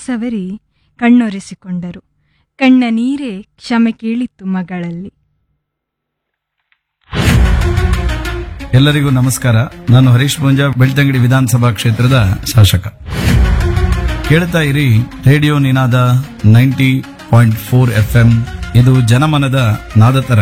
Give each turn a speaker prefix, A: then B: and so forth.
A: ಸವರಿ ಕಣ್ಣೊರೆಸಿಕೊಂಡರು. ಕಣ್ಣ ನೀರೇ ಕ್ಷಮೆ ಕೇಳಿತ್ತು ಮಗಳಲ್ಲಿ.
B: ಎಲ್ಲರಿಗೂ ನಮಸ್ಕಾರ. ನಾನು ಹರೀಶ್ ಪೂಂಜಾ, ಬೆಳ್ತಂಗಡಿ ವಿಧಾನಸಭಾ ಕ್ಷೇತ್ರದ ಶಾಸಕ. ಕೇಳ್ತಾ ಇರಿ ರೇಡಿಯೋ ನಿನಾದ 90.4 FM. ಇದು ಜನಮನದ ನಾದತರ